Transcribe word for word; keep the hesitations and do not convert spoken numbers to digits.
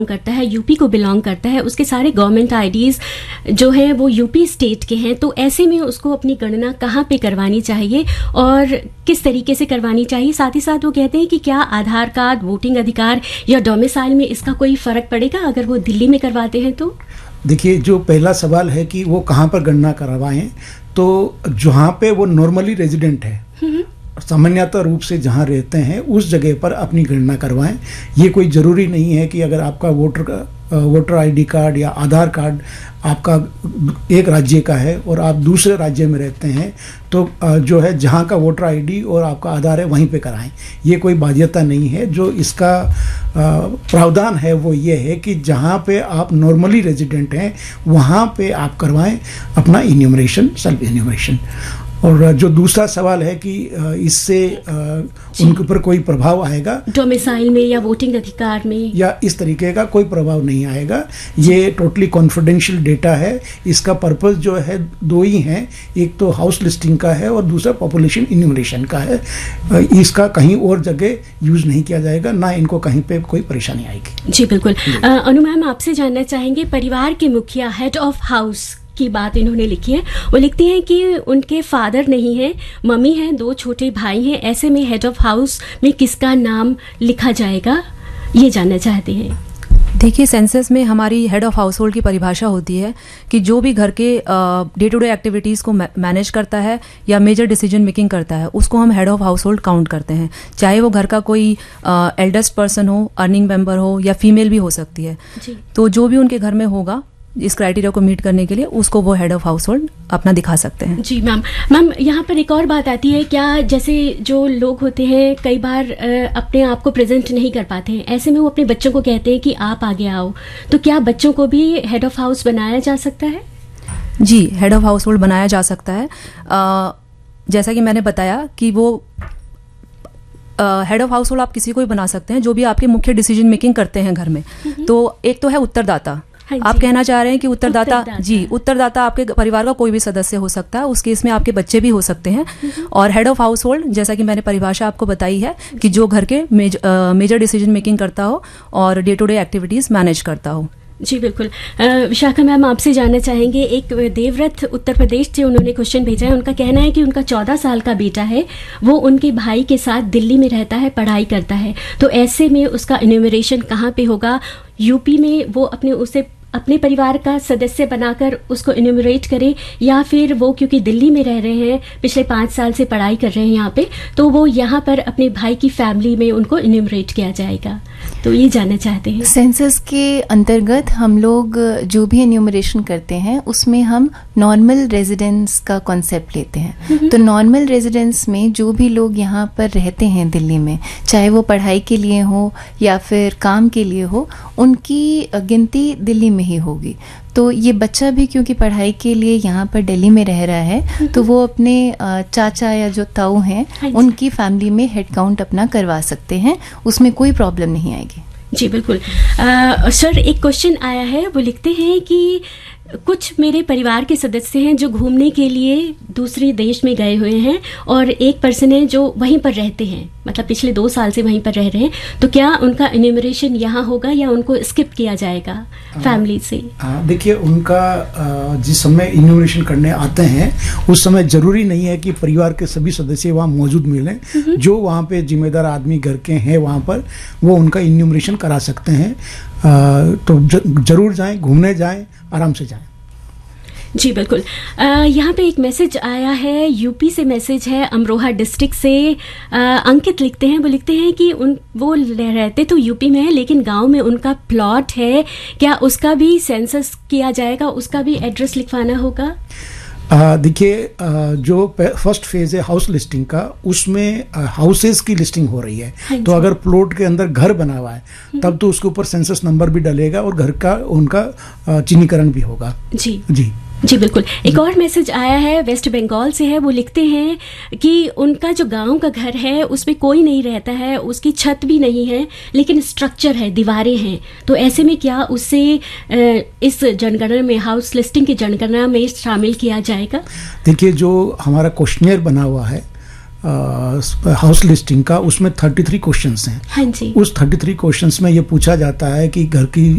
करता है, यूपी को बिलोंग करता है, उसके सारे गवर्नमेंट आईडीज जो हैं वो यूपी स्टेट के हैं, तो ऐसे में उसको अपनी गणना कहाँ पे करवानी चाहिए और किस तरीके से करवानी चाहिए? साथ ही साथ वो कहते हैं कि क्या आधार कार्ड, वोटिंग अधिकार या डोमिसाइल में इसका कोई फर्क पड़ेगा अगर वो दिल्ली में करवाते हैं तो? देखिए, जो पहला सवाल है कि वो कहाँ पर गणना करवाएं, तो जहाँ पे वो नॉर्मली रेजिडेंट है, सामान्यतः रूप से जहाँ रहते हैं उस जगह पर अपनी गणना करवाएं। ये कोई ज़रूरी नहीं है कि अगर आपका वोटर का वोटर आईडी कार्ड या आधार कार्ड आपका एक राज्य का है और आप दूसरे राज्य में रहते हैं तो जो है जहाँ का वोटर आईडी और आपका आधार है वहीं पे कराएं। ये कोई बाध्यता नहीं है। जो इसका प्रावधान है वो ये है कि जहाँ पे आप नॉर्मली रेजिडेंट हैं वहाँ पे आप करवाएं अपना इन्यूमरेशन, सेल्फ इन्यूमरेशन। और जो दूसरा सवाल है कि इससे उनके ऊपर कोई प्रभाव आएगा डोमिसाइल में या वोटिंग अधिकार में, या इस तरीके का कोई प्रभाव नहीं आएगा। ये टोटली कॉन्फिडेंशियल डेटा है। इसका पर्पस जो है दो ही हैं, एक तो हाउस लिस्टिंग का है और दूसरा पॉपुलेशन इन्यूमरेशन का है। इसका कहीं और जगह यूज नहीं किया जाएगा, ना इनको कहीं पे कोई परेशानी आएगी। जी बिल्कुल। अनु मैम, आपसे जानना चाहेंगे, परिवार के मुखिया, हेड ऑफ हाउस की बात इन्होंने लिखी है। वो लिखती हैं कि उनके फादर नहीं है, मम्मी हैं, दो छोटे भाई हैं, ऐसे में हेड ऑफ हाउस में किसका नाम लिखा जाएगा, ये जानना चाहते हैं। देखिए, सेंसस में हमारी हेड ऑफ हाउस होल्ड की परिभाषा होती है कि जो भी घर के डे टू डे एक्टिविटीज़ को मैनेज करता है या मेजर डिसीजन मेकिंग करता है उसको हम head of house hold count करते हैं, चाहे वो घर का कोई एल्डेस्ट पर्सन हो, अर्निंग मेंबर हो या फीमेल भी हो सकती है। तो जो भी उनके घर में होगा इस क्राइटेरिया को मीट करने के लिए उसको वो हेड ऑफ हाउस होल्ड अपना दिखा सकते हैं। जी मैम। मैम, यहाँ पर एक और बात आती है, क्या जैसे जो लोग होते हैं कई बार अपने आप को प्रेजेंट नहीं कर पाते हैं, ऐसे में वो अपने बच्चों को कहते हैं कि आप आगे आओ, तो क्या बच्चों को भी हेड ऑफ हाउस बनाया जा सकता है? जी, हेड ऑफ हाउस होल्ड बनाया जा सकता है। आ, जैसा कि मैंने बताया कि वो हेड ऑफ हाउस होल्ड आप किसी को भी बना सकते हैं जो भी आपके मुख्य डिसीजन मेकिंग करते हैं घर में। तो एक तो है उत्तरदाता। आप कहना चाह रहे हैं कि उत्तरदाता, उत्तरदाता जी उत्तरदाता आपके परिवार का कोई भी सदस्य हो सकता है, उस केस में आपके बच्चे भी हो सकते हैं। और हेड ऑफ हाउस होल्ड, जैसा कि मैंने परिभाषा आपको बताई है, कि जो घर के मेज, मेजर डिसीजन मेकिंग करता हो और day to day activities manage करता हो। जी बिल्कुल। विशाखा मैम, आपसे जानना चाहेंगे, एक देवव्रत उत्तर प्रदेश से उन्होंने क्वेश्चन भेजा है। उनका कहना है कि उनका चौदह साल का बेटा है, वो उनके भाई के साथ दिल्ली में रहता है, पढ़ाई करता है, तो ऐसे में उसका इन्यूमरेशन कहाँ पे होगा? यूपी में वो अपने उसे अपने परिवार का सदस्य बनाकर उसको इन्यूमरेट करें, या फिर वो क्योंकि दिल्ली में रह रहे हैं, पिछले पाँच साल से पढ़ाई कर रहे हैं यहाँ पे, तो वो यहाँ पर अपने भाई की फैमिली में उनको इन्यूमरेट किया जाएगा? तो ये जानना चाहते हैं। सेंसस के अंतर्गत हम लोग जो भी इन्यूमरेशन करते हैं उसमें हम नॉर्मल रेजिडेंस का कॉन्सेप्ट लेते हैं। तो नॉर्मल रेजिडेंस में जो भी लोग यहाँ पर रहते हैं दिल्ली में, चाहे वो पढ़ाई के लिए हो या फिर काम के लिए हो, उनकी गिनती दिल्ली में ही होगी। तो ये बच्चा भी क्योंकि पढ़ाई के लिए यहाँ पर दिल्ली में रह रहा है, तो वो अपने चाचा या जो ताऊ हैं उनकी फैमिली में हेड काउंट अपना करवा सकते हैं, उसमें कोई प्रॉब्लम नहीं आएगी। जी बिल्कुल। आ, सर, एक क्वेश्चन आया है, वो लिखते हैं कि कुछ मेरे परिवार के सदस्य हैं जो घूमने के लिए दूसरे देश में गए हुए हैं और एक पर्सन है जो वहीं पर रहते हैं, मतलब पिछले दो साल से वहीं पर रह रहे हैं, तो क्या उनका इन्यूमरेशन यहाँ होगा या उनको स्किप किया जाएगा फैमिली से? देखिए, उनका जिस समय इन्यूमरेशन करने आते हैं उस समय जरूरी नहीं है कि परिवार के सभी सदस्य वहाँ मौजूद मिलें। जो वहाँ पे जिम्मेदार आदमी घर के हैं वहाँ पर वो उनका इन्यूमरेशन करा सकते हैं। तो जरूर जाएं, घूमने जाएं, आराम से जाएं। जी बिल्कुल। यहाँ पे एक मैसेज आया है, यूपी से मैसेज है, अमरोहा डिस्ट्रिक्ट से। आ, अंकित लिखते हैं, वो लिखते हैं कि उन वो रहते तो यूपी में है लेकिन गांव में उनका प्लॉट है, क्या उसका भी सेंसस किया जाएगा, उसका भी एड्रेस लिखवाना होगा? देखिए, जो फर्स्ट फेज है हाउस लिस्टिंग का, उसमें हाउसेस की लिस्टिंग हो रही है। तो अगर प्लॉट के अंदर घर बना हुआ है तब तो उसके ऊपर सेंसस नंबर भी डलेगा और घर का उनका चिन्हीकरण भी होगा। जी जी जी बिल्कुल। एक और मैसेज आया है, वेस्ट बंगाल से है, वो लिखते हैं कि उनका जो गांव का घर है उसमें कोई नहीं रहता है, उसकी छत भी नहीं है लेकिन स्ट्रक्चर है, दीवारें हैं, तो ऐसे में क्या उससे इस जनगणना में, हाउस लिस्टिंग की जनगणना में शामिल किया जाएगा? देखिए, जो हमारा क्वेश्चनियर बना हुआ है हाउस लिस्टिंग का, उसमें थर्टी थ्री क्वेश्चंस हैं। हाँ जी। उस थर्टी थ्री क्वेश्चंस में ये पूछा जाता है कि घर की